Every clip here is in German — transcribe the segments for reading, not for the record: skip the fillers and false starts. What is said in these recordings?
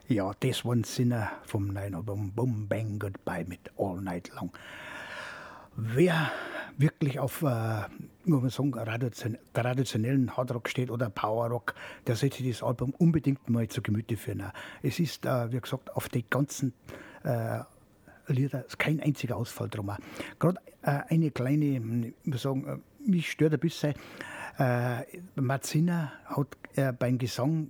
Ja, das waren Sinner vom neuen Album Boom Bang Goodbye mit All Night Long. Wer wirklich auf, muss man sagen, traditionellen Hardrock steht oder Powerrock, der sollte sich das Album unbedingt mal zu Gemüte führen. Es ist, wie gesagt, auf die ganzen Lieder ist kein einziger Ausfall drum. Gerade eine kleine, ich muss sagen, mich stört ein bisschen, Mats Sinner hat beim Gesang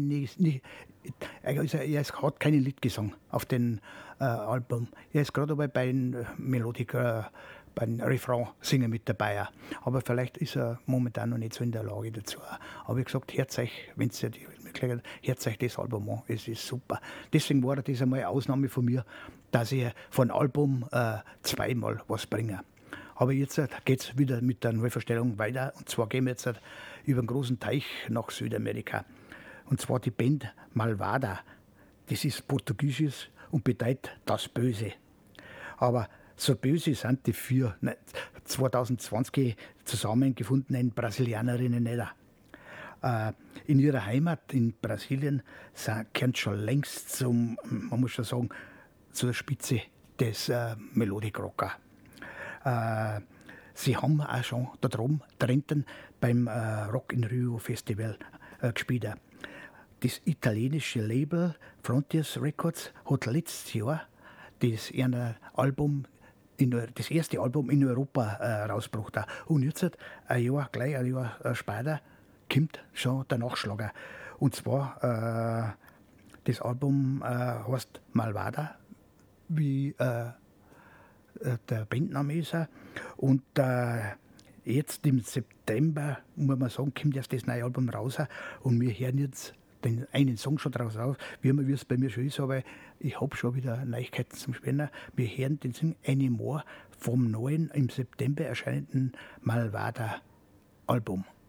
er hat keinen Liedgesang auf dem Album. Er ist gerade aber bei den Melodik, beim Refrain singen mit dabei. Aber vielleicht ist er momentan noch nicht so in der Lage dazu. Aber wie gesagt, hört euch, wenn ihr die Möglichkeit habt, hört euch das Album an. Es ist super. Deswegen war das einmal eine Ausnahme von mir, dass ich von Album zweimal was bringe. Aber jetzt geht es wieder mit der Neuverstellung weiter. Und zwar gehen wir jetzt über den großen Teich nach Südamerika. Und zwar die Band Malvada. Das ist Portugiesisch und bedeutet das Böse. Aber so böse sind die 2020 zusammengefundenen Brasilianerinnen nicht. In ihrer Heimat in Brasilien gehören schon längst zum, man muss schon sagen, zur Spitze des Melodic-Rocker. Sie haben auch schon da drüben Trenten beim Rock in Rio Festival gespielt. Das italienische Label Frontiers Records hat letztes Jahr das erste Album in Europa rausgebracht. Und jetzt, gleich ein Jahr später, kommt schon der Nachschlager. Und zwar, das Album heißt Malvada, wie der Bandname ist. Und jetzt im September, muss man sagen, kommt erst das neue Album raus. Und wir hören jetzt den einen Song schon draus auf, wie es bei mir schon ist, aber ich habe schon wieder Neuigkeiten zum Spielen. Wir hören den Song Anymore vom neuen, im September erscheinenden Malvada Album.